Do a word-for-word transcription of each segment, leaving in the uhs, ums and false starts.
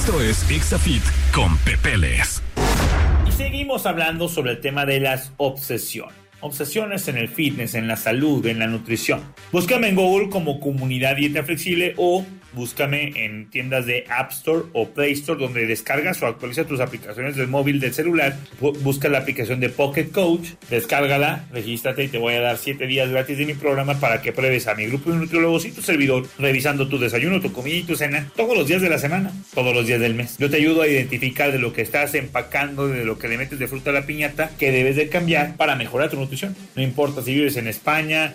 Esto es Exafit con Pepeles. Y seguimos hablando sobre el tema de las obsesiones. Obsesiones en el fitness, en la salud, en la nutrición. Búscame en Google como Comunidad Dieta Flexible o búscame en tiendas de App Store o Play Store, donde descargas o actualizas tus aplicaciones del móvil, del celular. Busca la aplicación de Pocket Coach, descárgala, regístrate y te voy a dar siete días gratis de mi programa para que pruebes a mi grupo de nutriólogos y tu servidor, revisando tu desayuno, tu comida y tu cena todos los días de la semana, todos los días del mes. Yo te ayudo a identificar de lo que estás empacando, de lo que le metes de fruta a la piñata, que debes de cambiar para mejorar tu nutrición. No importa si vives en España,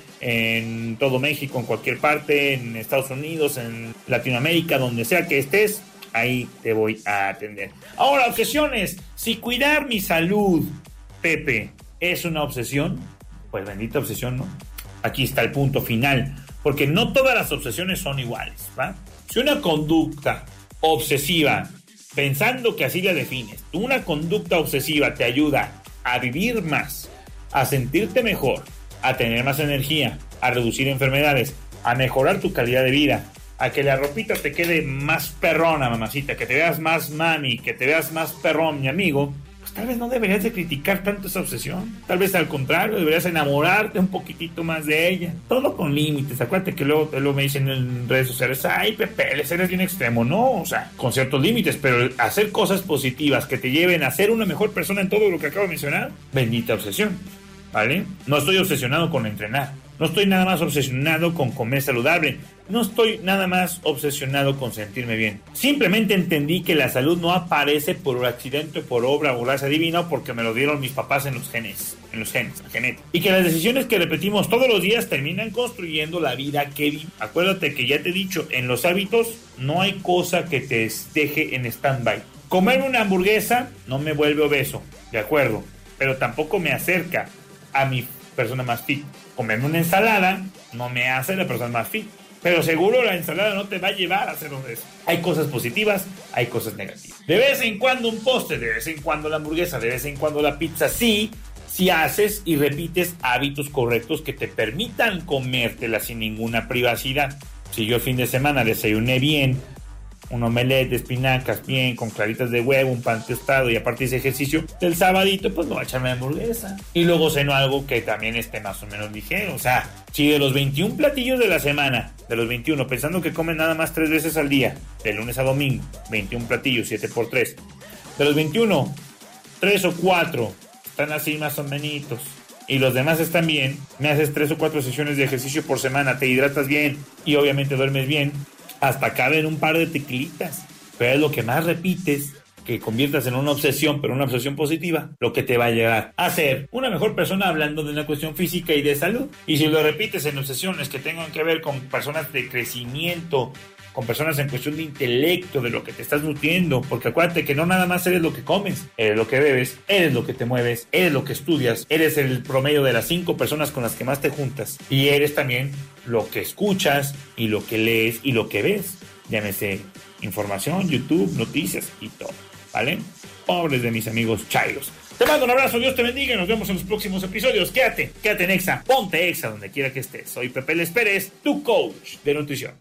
en todo México, en cualquier parte, en Estados Unidos, en Latinoamérica, donde sea que estés, ahí te voy a atender. Ahora, obsesiones. Si cuidar mi salud, Pepe, es una obsesión, pues bendita obsesión, ¿no? Aquí está el punto final, porque no todas las obsesiones son iguales, ¿va? Si una conducta obsesiva, pensando que así la defines, una conducta obsesiva te ayuda a vivir más, a sentirte mejor, a tener más energía, a reducir enfermedades, a mejorar tu calidad de vida, a que la ropita te quede más perrona, mamacita, que te veas más mami, que te veas más perrón, mi amigo, pues tal vez no deberías de criticar tanto esa obsesión. Tal vez al contrario, deberías enamorarte un poquitito más de ella. Todo con límites. Acuérdate que luego, luego me dicen en redes sociales, ay, Pepe, eres bien extremo. No, o sea, con ciertos límites, pero hacer cosas positivas que te lleven a ser una mejor persona en todo lo que acabo de mencionar, bendita obsesión, ¿vale? No estoy obsesionado con entrenar. No estoy nada más obsesionado con comer saludable. No estoy nada más obsesionado con sentirme bien. Simplemente entendí que la salud no aparece por accidente, por obra o gracia divina, porque me lo dieron mis papás en los genes, en los genes, la genética. Y que las decisiones que repetimos todos los días terminan construyendo la vida que vivimos. Acuérdate que ya te he dicho, en los hábitos no hay cosa que te deje en stand-by. Comer una hamburguesa no me vuelve obeso, de acuerdo, pero tampoco me acerca a mi persona más fit. Comerme una ensalada no me hace la persona más fit, pero seguro la ensalada no te va a llevar a ser obeso. Hay cosas positivas, hay cosas negativas. De vez en cuando un postre, de vez en cuando la hamburguesa, de vez en cuando la pizza, sí, si haces y repites hábitos correctos que te permitan comértela sin ninguna privacidad. Si yo el fin de semana desayuné bien, un omelette de espinacas bien, con claritas de huevo, un pan tostado y aparte hice ejercicio del sabadito, pues no voy a echarme hamburguesa. Y luego ceno algo que también esté más o menos ligero. O sea, si de los veintiún platillos de la semana, de los veintiuno, pensando que comen nada más tres veces al día, de lunes a domingo, veintiún platillos, siete por tres. De los veintiuno, tres o cuatro están así más o menos, y los demás están bien, me haces tres o cuatro sesiones de ejercicio por semana, te hidratas bien y obviamente duermes bien, hasta caben un par de tequilitas, pero es lo que más repites, que conviertas en una obsesión, pero una obsesión positiva, lo que te va a llegar a ser una mejor persona hablando de una cuestión física y de salud. Y si lo repites en obsesiones que tengan que ver con personas de crecimiento, con personas en cuestión de intelecto, de lo que te estás nutriendo, porque acuérdate que no nada más eres lo que comes, eres lo que bebes, eres lo que te mueves, eres lo que estudias, eres el promedio de las cinco personas con las que más te juntas, y eres también lo que escuchas y lo que lees y lo que ves, llámese información, YouTube, noticias y todo, ¿vale? Pobres de mis amigos chairos. Te mando un abrazo, Dios te bendiga y nos vemos en los próximos episodios. Quédate, quédate en Exa, ponte Exa donde quiera que estés. Soy Pepeles Pérez, tu coach de nutrición.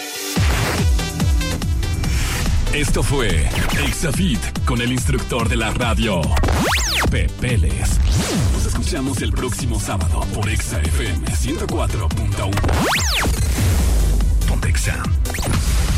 Esto fue Exafit con el instructor de la radio, Pepeles. Nos escuchamos el próximo sábado por Exa F M ciento cuatro punto uno. Ponte Exa.